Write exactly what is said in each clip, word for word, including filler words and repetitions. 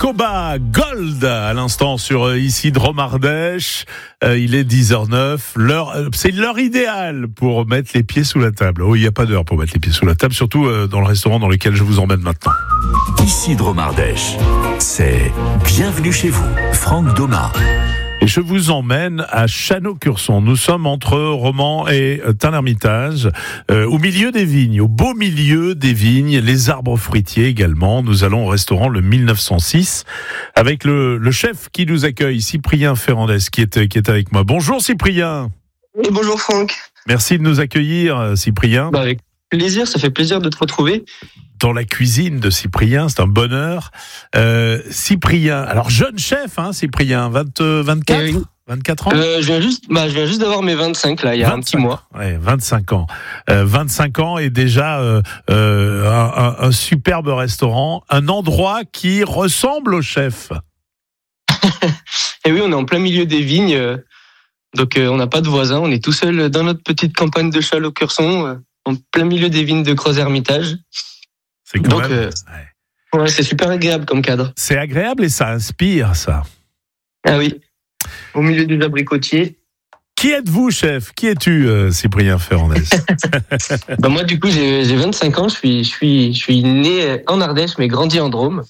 Koba Gold à l'instant sur euh, ici Dromardèche. Euh, il est dix heures neuf. L'heure, euh, c'est l'heure idéale pour mettre les pieds sous la table. Oh, il n'y a pas d'heure pour mettre les pieds sous la table, surtout euh, dans le restaurant dans lequel je vous emmène maintenant. Ici Dromardèche, c'est Bienvenue chez vous, Franck Doma. Et je vous emmène à Chano-Curson. Nous sommes entre Romans et Tain-l'Hermitage, euh, au milieu des vignes, au beau milieu des vignes, les arbres fruitiers également. Nous allons au restaurant le mille neuf cent six avec le, le chef qui nous accueille, Cyprien Ferrandez, qui est, qui est avec moi. Bonjour Cyprien. Oui, bonjour Franck. Merci de nous accueillir, Cyprien. Bah avec plaisir, ça fait plaisir de te retrouver. Dans la cuisine de Cyprien, c'est un bonheur. Euh, Cyprien, alors jeune chef, hein, Cyprien, vingt, vingt-quatre, oui. vingt-quatre ans. Euh, je viens juste, bah, je viens juste d'avoir mes vingt-cinq là, il y a vingt-cinq, un petit mois. Ouais, vingt-cinq ans. Euh, vingt-cinq ans et déjà euh, euh, un, un, un superbe restaurant, un endroit qui ressemble au chef. Et oui, on est en plein milieu des vignes, euh, donc euh, on n'a pas de voisins, on est tout seul dans notre petite campagne de Chano-Curson, euh, en plein milieu des vignes de Creuse-Hermitage. C'est quand Donc, même. euh, ouais. ouais, c'est super agréable comme cadre. C'est agréable et ça inspire, ça. Ah oui, au milieu des abricotiers. Qui êtes-vous, chef? Qui es-tu, euh, Cyprien Ferrandez? Bah moi, du coup, j'ai, j'ai vingt-cinq ans. Je suis, je suis, je suis né en Ardèche, mais grandi en Drôme.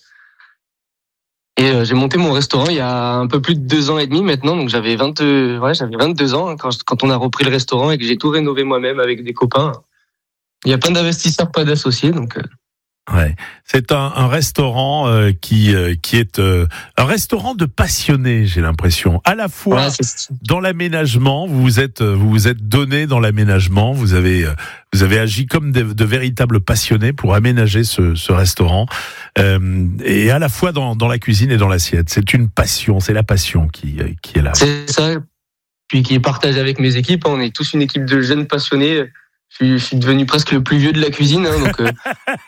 Et euh, j'ai monté mon restaurant il y a un peu plus de deux ans et demi maintenant. Donc j'avais vingt, ouais, j'avais vingt-deux ans quand, quand on a repris le restaurant et que j'ai tout rénové moi-même avec des copains. Il y a pas d'investisseurs, pas d'associés, donc. Euh... Ouais, c'est un, un restaurant euh, qui euh, qui est euh, un restaurant de passionnés, j'ai l'impression. À la fois ouais, dans l'aménagement, vous vous êtes vous vous êtes donné dans l'aménagement, vous avez euh, vous avez agi comme de, de véritables passionnés pour aménager ce, ce restaurant, euh, et à la fois dans dans la cuisine et dans l'assiette. C'est une passion, c'est la passion qui qui est là. C'est ça, puis qui est partagé avec mes équipes. On est tous une équipe de jeunes passionnés. Je suis, je suis devenu presque le plus vieux de la cuisine, hein, donc. Euh...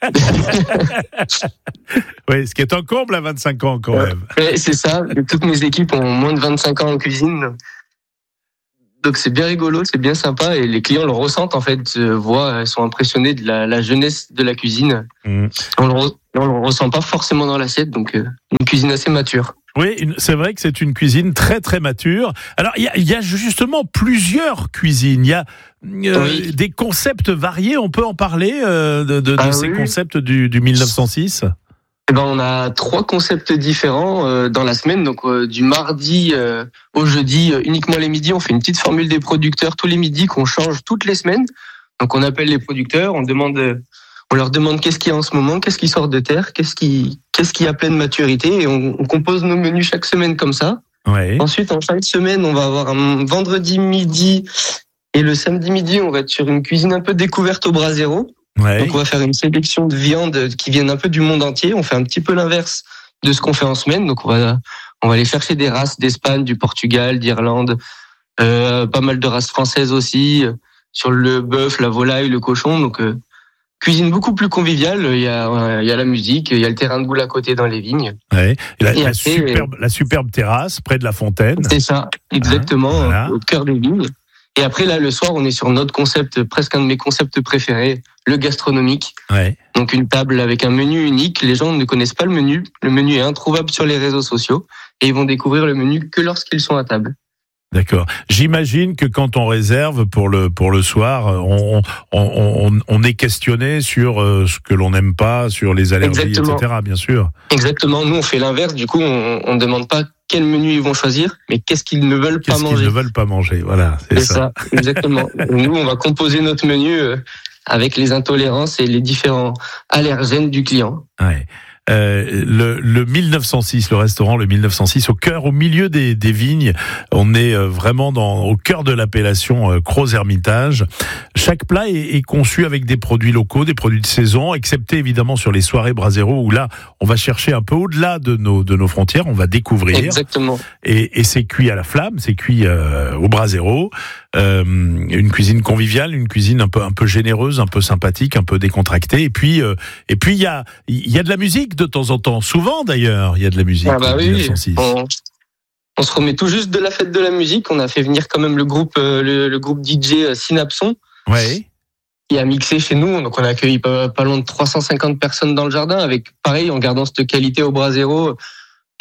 oui, ce qui est un comble à vingt-cinq ans quand même. Ouais, c'est ça. Toutes mes équipes ont moins de vingt-cinq ans en cuisine, donc c'est bien rigolo, c'est bien sympa et les clients le ressentent en fait, euh, voient, ils sont impressionnés de la, la jeunesse de la cuisine. Mmh. On le, re, on le ressent pas forcément dans l'assiette, donc euh, une cuisine assez mature. Oui, c'est vrai que c'est une cuisine très très mature. Alors il y a, il y a justement plusieurs cuisines. Il y a euh, oui. des concepts variés. On peut en parler euh, de, de, de ah, ces oui. concepts du, du mille neuf cent six. Eh ben, on a trois concepts différents euh, dans la semaine. Donc euh, du mardi euh, au jeudi, euh, uniquement les midis, on fait une petite formule des producteurs tous les midis qu'on change toutes les semaines. Donc on appelle les producteurs, on demande. Euh, On leur demande qu'est-ce qu'il y a en ce moment, qu'est-ce qui sort de terre, qu'est-ce qui, qu'est-ce qui a pleine maturité, et on, on compose nos menus chaque semaine comme ça. Ouais. Ensuite, en chaque semaine, on va avoir un vendredi midi et le samedi midi, on va être sur une cuisine un peu découverte au brasero. Ouais. Donc, on va faire une sélection de viandes qui viennent un peu du monde entier. On fait un petit peu l'inverse de ce qu'on fait en semaine. Donc, on va, on va aller chercher des races d'Espagne, du Portugal, d'Irlande, euh, pas mal de races françaises aussi, sur le bœuf, la volaille, le cochon. Donc, euh, cuisine beaucoup plus conviviale, il y a, il y a la musique, il y a le terrain de boule à côté dans les vignes. Ouais. Et la, et la, après, superbe, la superbe terrasse près de la fontaine. C'est ça, exactement, hein, voilà. Au cœur des vignes. Et après, là, le soir, on est sur notre concept, presque un de mes concepts préférés, le gastronomique. Ouais. Donc une table avec un menu unique. Les gens ne connaissent pas le menu. Le menu est introuvable sur les réseaux sociaux et ils vont découvrir le menu que lorsqu'ils sont à table. D'accord. J'imagine que quand on réserve pour le pour le soir, on on on, on est questionné sur ce que l'on n'aime pas, sur les allergies, Exactement. et cetera. Bien sûr. Exactement. Nous, on fait l'inverse. Du coup, on on demande pas quel menu ils vont choisir, mais qu'est-ce qu'ils ne veulent qu'est-ce pas manger. Qu'est-ce qu'ils ne veulent pas manger. Voilà. C'est, c'est ça. ça. Exactement. Nous, on va composer notre menu avec les intolérances et les différents allergènes du client. Ouais. Euh, le, le mille neuf cent six, le restaurant le mille neuf cent six, au cœur, au milieu des, des vignes, on est vraiment dans, au cœur de l'appellation euh, Creuse-Hermitage. Chaque plat est, est conçu avec des produits locaux, des produits de saison, excepté évidemment sur les soirées brasero où là, on va chercher un peu au-delà de nos de nos frontières, on va découvrir. Exactement. Et, et c'est cuit à la flamme, c'est cuit euh, au brasero. Euh, une cuisine conviviale, une cuisine un peu un peu généreuse, un peu sympathique, un peu décontractée. Et puis euh, et puis il y a il y a de la musique de temps en temps, souvent d'ailleurs, il y a de la musique. Ah bah oui, on, on se remet tout juste de la fête de la musique. On a fait venir quand même le groupe euh, le, le groupe D J Synapson. Ouais. Qui a mixé chez nous. Donc on a accueilli pas, pas loin de trois cent cinquante personnes dans le jardin avec pareil en gardant cette qualité au brasero.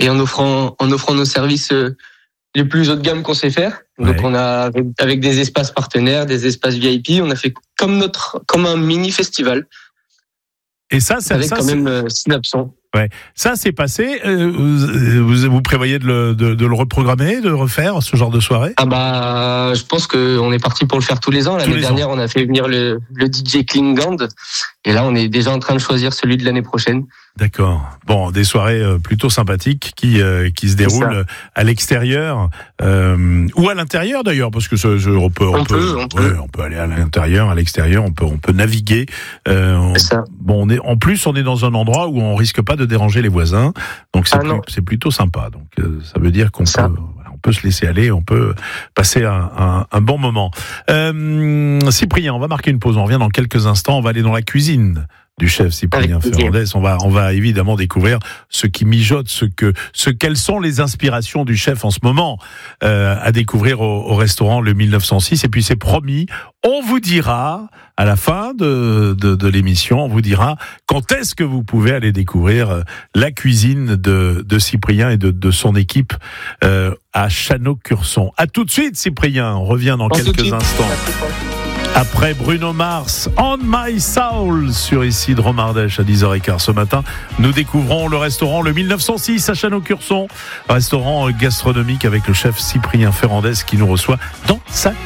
et en offrant, en offrant nos services euh, les plus haut de gamme qu'on sait faire. Donc Ouais. on a avec, avec des espaces partenaires, des espaces V I P, on a fait comme notre, comme un mini festival Et ça, c'est avec ça, quand c'est- même euh, Synapson. ça, c'est passé. Euh, vous, vous, vous prévoyez de le, de, de le reprogrammer, de refaire ce genre de soirée? Ah bah, je pense que on est parti pour le faire tous les ans. L'année les dernière, on a fait venir le, le D J Klingand, et là, on est déjà en train de choisir celui de l'année prochaine. D'accord. Bon, des soirées euh, plutôt sympathiques qui euh, qui se déroulent à l'extérieur euh, ou à l'intérieur d'ailleurs, parce que ce, ce, on peut on, On peut, peut, on peut. ouais, on peut aller à l'intérieur, à l'extérieur, on peut on peut naviguer. Euh, on- C'est ça. bon, on est en plus on est dans un endroit où on risque pas de déranger les voisins, donc c'est Ah plus- non. c'est plutôt sympa. Donc euh, ça veut dire qu'on Ça. peut voilà, on peut se laisser aller, on peut passer un, un, un bon moment. Euh, Cyprien, on va marquer une pause. On revient dans quelques instants. On va aller dans la cuisine du chef Cyprien Avec plaisir. Ferrandez. On va, on va évidemment découvrir ce qui mijote, ce que, ce quelles sont les inspirations du chef en ce moment euh, à découvrir au, au restaurant le mille neuf cent six. Et puis c'est promis, on vous dira à la fin de, de, de l'émission, on vous dira quand est-ce que vous pouvez aller découvrir la cuisine de, de Cyprien et de, de son équipe euh, à Chano-Curson. À tout de suite, Cyprien. On revient dans À tout de quelques suite. instants. Après Bruno Mars, On My Soul, sur ici de Romardèche à dix heures quinze ce matin, nous découvrons le restaurant le mille neuf cent six à Chano-Curson, restaurant gastronomique avec le chef Cyprien Ferrandez qui nous reçoit dans sa